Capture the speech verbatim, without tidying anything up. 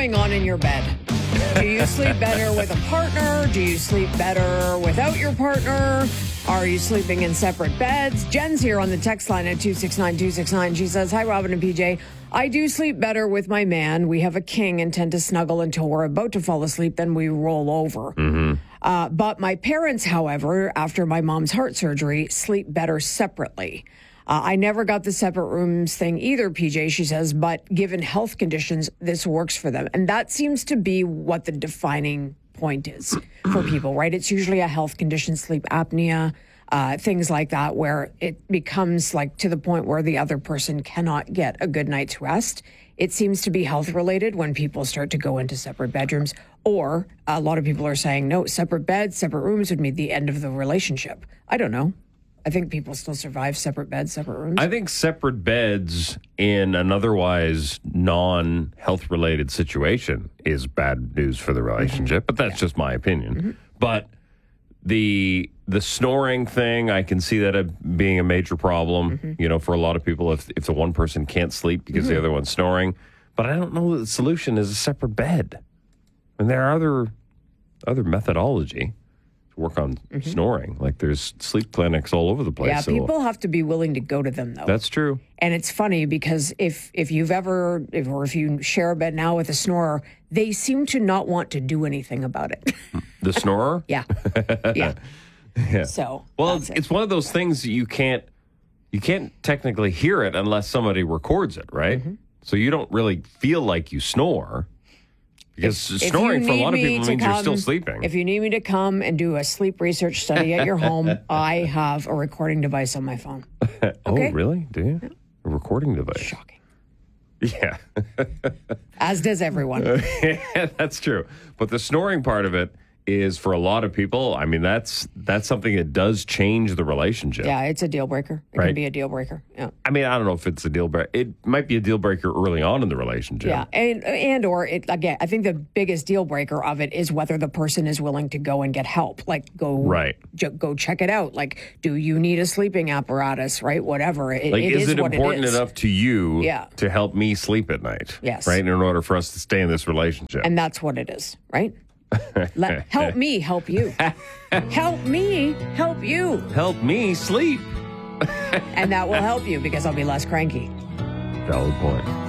going on in your bed? Do you sleep better with a partner? Do you sleep better without your partner? Are you sleeping in separate beds? Jen's here on the text line at two six nine, two six nine. She says, hi, Robin and P J. I do sleep better with my man. We have a king and tend to snuggle until we're about to fall asleep. Then we roll over. Mm-hmm. Uh, but my parents, however, after my mom's heart surgery, sleep better separately. Uh, I never got the separate rooms thing either, P J, she says, but given health conditions, this works for them. And that seems to be what the defining point is for people, right? It's usually a health condition, sleep apnea, uh, things like that, where it becomes like to the point where the other person cannot get a good night's rest. It seems to be health related when people start to go into separate bedrooms, or a lot of people are saying, no, separate beds, separate rooms would mean the end of the relationship. I don't know. I think people still survive separate beds, separate rooms. I think separate beds in an otherwise non-health related situation is bad news for the relationship, mm-hmm. but that's yeah. just my opinion. Mm-hmm. But the the snoring thing, I can see that being a major problem, mm-hmm. you know, for a lot of people if if the one person can't sleep because mm-hmm. the other one's snoring. But I don't know that the solution is a separate bed. And there are other other methodology. Work on mm-hmm. snoring. Like there's sleep clinics all over the place. Yeah, so. People have to be willing to go to them, though. That's true. And it's funny because if if you've ever, if, or if you share a bed now with a snorer, they seem to not want to do anything about it. The snorer? yeah. yeah. Yeah. So, well, it's, it's one of those things that you can't, you can't technically hear it unless somebody records it, right? Mm-hmm. So you don't really feel like you snore. Because if, snoring if for a lot of people means come, you're still sleeping. If you need me to come and do a sleep research study at your home, I have a recording device on my phone. Okay? Oh, really? Do you? Yeah. A recording device? Shocking. Yeah. As does everyone. Yeah, that's true. But the snoring part of it is for a lot of people, I mean, that's that's something that does change the relationship. Yeah, it's a deal breaker. It right? can be a deal breaker. Yeah. I mean, I don't know if it's a deal breaker. It might be a deal breaker early on in the relationship. Yeah, and and or it again, I think the biggest deal breaker of it is whether the person is willing to go and get help. Like go right. j- go check it out. Like, do you need a sleeping apparatus, right? Whatever. It, like, it is, is it what important it is. enough to you yeah. to help me sleep at night? Yes. Right? In order for us to stay in this relationship. And that's what it is, right? Let, help me help you. Help me help you. Help me sleep. And that will help you because I'll be less cranky. Valid point.